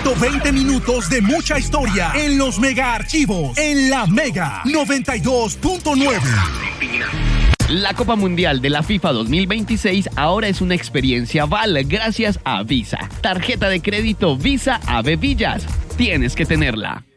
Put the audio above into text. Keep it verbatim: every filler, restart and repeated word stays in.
ciento veinte minutos de mucha historia en los mega archivos en la Mega noventa y dos punto nueve. La Copa Mundial de la FIFA dos mil veintiséis ahora es una experiencia Val gracias a Visa. Tarjeta de crédito Visa Ave Villas. Tienes que tenerla.